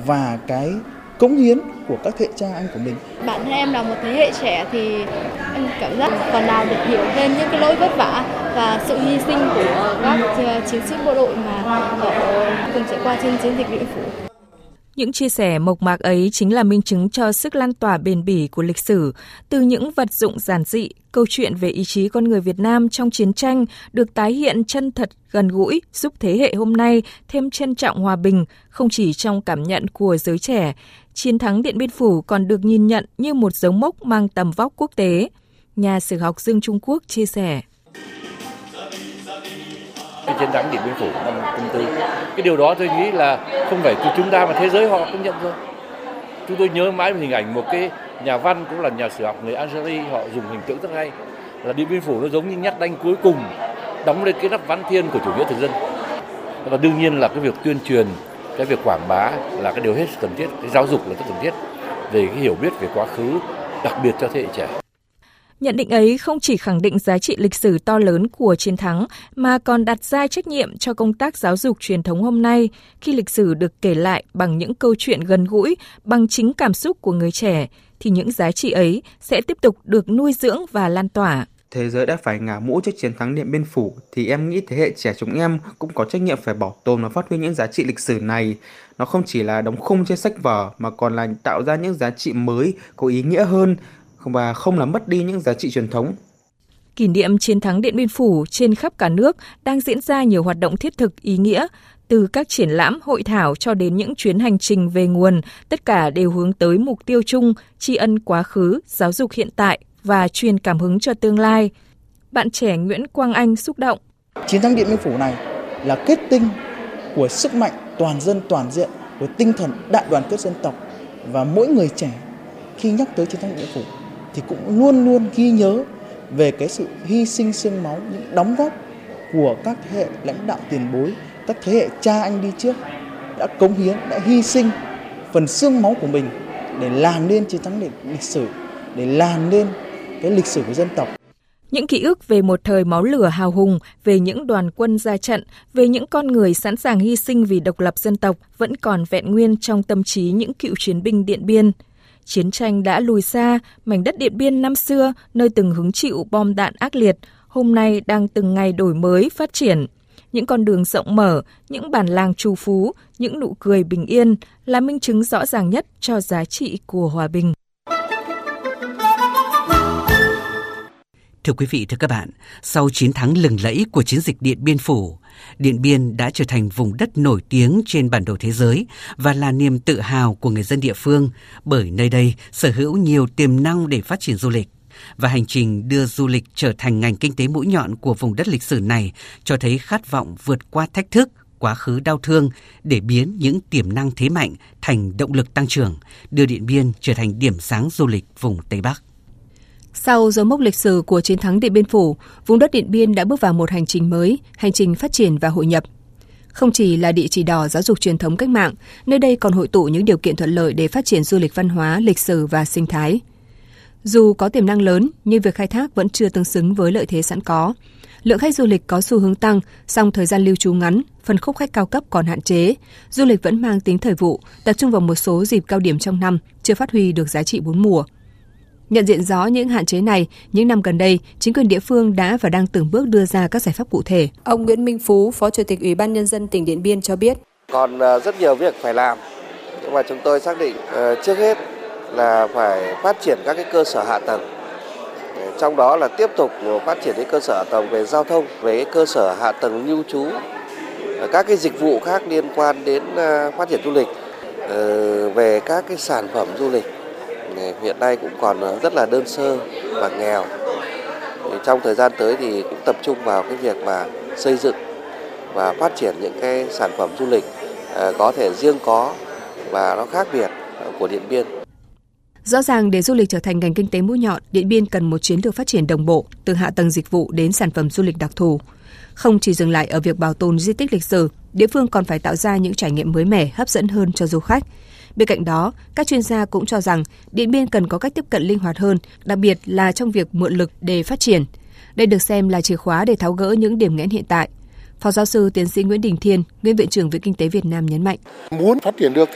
và cái cống hiến của các thế hệ cha anh của mình. Bản thân em là một thế hệ trẻ thì em cảm giác phần nào được hiểu thêm những cái nỗi vất vả và sự hy sinh của các chiến sĩ bộ đội mà họ cùng trải qua trên chiến dịch Điện Biên Phủ. Những chia sẻ mộc mạc ấy chính là minh chứng cho sức lan tỏa bền bỉ của lịch sử. Từ những vật dụng giản dị, câu chuyện về ý chí con người Việt Nam trong chiến tranh được tái hiện chân thật, gần gũi, giúp thế hệ hôm nay thêm trân trọng hòa bình, không chỉ trong cảm nhận của giới trẻ. Chiến thắng Điện Biên Phủ còn được nhìn nhận như một dấu mốc mang tầm vóc quốc tế. Nhà sử học Dương Trung Quốc chia sẻ. Cái chiến thắng Điện Biên Phủ năm 1944, cái điều đó tôi nghĩ là không phải của chúng ta mà thế giới họ công nhận rồi. Chúng tôi nhớ mãi về hình ảnh một cái nhà văn cũng là nhà sử học người Algeria, họ dùng hình tượng rất hay là Điện Biên Phủ nó giống như nhát đanh cuối cùng đóng lên cái nắp ván thiên của chủ nghĩa thực dân. Và đương nhiên là cái việc tuyên truyền, cái việc quảng bá là cái điều hết sức cần thiết, cái giáo dục là rất cần thiết về cái hiểu biết về quá khứ, đặc biệt cho thế hệ trẻ. Nhận định ấy không chỉ khẳng định giá trị lịch sử to lớn của chiến thắng mà còn đặt ra trách nhiệm cho công tác giáo dục truyền thống hôm nay khi lịch sử được kể lại bằng những câu chuyện gần gũi, bằng chính cảm xúc của người trẻ thì những giá trị ấy sẽ tiếp tục được nuôi dưỡng và lan tỏa. Thế giới đã phải ngả mũ trước chiến thắng Điện Biên Phủ thì em nghĩ thế hệ trẻ chúng em cũng có trách nhiệm phải bảo tồn và phát huy những giá trị lịch sử này. Nó không chỉ là đóng khung trên sách vở mà còn là tạo ra những giá trị mới có ý nghĩa hơn và không làm mất đi những giá trị truyền thống. Kỷ niệm chiến thắng Điện Biên Phủ trên khắp cả nước đang diễn ra nhiều hoạt động thiết thực ý nghĩa, từ các triển lãm, hội thảo cho đến những chuyến hành trình về nguồn, tất cả đều hướng tới mục tiêu chung, tri ân quá khứ, giáo dục hiện tại và truyền cảm hứng cho tương lai. Bạn trẻ Nguyễn Quang Anh xúc động. Chiến thắng Điện Biên Phủ này là kết tinh của sức mạnh toàn dân toàn diện, của tinh thần đại đoàn kết dân tộc, và mỗi người trẻ khi nhắc tới chiến thắng Điện Biên Phủ thì cũng luôn luôn ghi nhớ về cái sự hy sinh xương máu, những đóng góp của các thế hệ lãnh đạo tiền bối, các thế hệ cha anh đi trước đã cống hiến, đã hy sinh phần xương máu của mình để làm nên chiến thắng lịch sử, để làm nên cái lịch sử của dân tộc. Những ký ức về một thời máu lửa hào hùng, về những đoàn quân ra trận, về những con người sẵn sàng hy sinh vì độc lập dân tộc vẫn còn vẹn nguyên trong tâm trí những cựu chiến binh Điện Biên. Chiến tranh đã lùi xa, mảnh đất Điện Biên năm xưa, nơi từng hứng chịu bom đạn ác liệt, hôm nay đang từng ngày đổi mới, phát triển. Những con đường rộng mở, những bản làng trù phú, những nụ cười bình yên là minh chứng rõ ràng nhất cho giá trị của hòa bình. Thưa quý vị, thưa các bạn, sau chiến thắng lừng lẫy của chiến dịch Điện Biên Phủ, Điện Biên đã trở thành vùng đất nổi tiếng trên bản đồ thế giới và là niềm tự hào của người dân địa phương bởi nơi đây sở hữu nhiều tiềm năng để phát triển du lịch. Và hành trình đưa du lịch trở thành ngành kinh tế mũi nhọn của vùng đất lịch sử này cho thấy khát vọng vượt qua thách thức, quá khứ đau thương để biến những tiềm năng thế mạnh thành động lực tăng trưởng, đưa Điện Biên trở thành điểm sáng du lịch vùng Tây Bắc. Sau dấu mốc lịch sử của chiến thắng Điện Biên Phủ, vùng đất Điện Biên đã bước vào một hành trình mới, hành trình phát triển và hội nhập. Không chỉ là địa chỉ đỏ giáo dục truyền thống cách mạng, nơi đây còn hội tụ những điều kiện thuận lợi để phát triển du lịch văn hóa, lịch sử và sinh thái. Dù có tiềm năng lớn, nhưng việc khai thác vẫn chưa tương xứng với lợi thế sẵn có. Lượng khách du lịch có xu hướng tăng, song thời gian lưu trú ngắn, phân khúc khách cao cấp còn hạn chế. Du lịch vẫn mang tính thời vụ, tập trung vào một số dịp cao điểm trong năm, chưa phát huy được giá trị bốn mùa. Nhận diện rõ những hạn chế này, những năm gần đây, chính quyền địa phương đã và đang từng bước đưa ra các giải pháp cụ thể. Ông Nguyễn Minh Phú, Phó Chủ tịch Ủy ban Nhân dân tỉnh Điện Biên cho biết. Còn rất nhiều việc phải làm, nhưng mà chúng tôi xác định trước hết là phải phát triển các cái cơ sở hạ tầng. Trong đó là tiếp tục phát triển cái cơ sở hạ tầng về giao thông, về cái cơ sở hạ tầng lưu trú, các cái dịch vụ khác liên quan đến phát triển du lịch, về các cái sản phẩm du lịch. Hiện nay cũng còn rất là đơn sơ và nghèo. Trong thời gian tới thì cũng tập trung vào cái việc mà xây dựng và phát triển những cái sản phẩm du lịch có thể riêng có và nó khác biệt của Điện Biên. Rõ ràng để du lịch trở thành ngành kinh tế mũi nhọn, Điện Biên cần một chiến lược phát triển đồng bộ từ hạ tầng dịch vụ đến sản phẩm du lịch đặc thù. Không chỉ dừng lại ở việc bảo tồn di tích lịch sử, địa phương còn phải tạo ra những trải nghiệm mới mẻ, hấp dẫn hơn cho du khách. Bên cạnh đó, các chuyên gia cũng cho rằng Điện Biên cần có cách tiếp cận linh hoạt hơn, đặc biệt là trong việc mượn lực để phát triển. Đây được xem là chìa khóa để tháo gỡ những điểm nghẽn hiện tại. Phó giáo sư tiến sĩ Nguyễn Đình Thiên, nguyên Viện trưởng Viện Kinh tế Việt Nam nhấn mạnh. Muốn phát triển được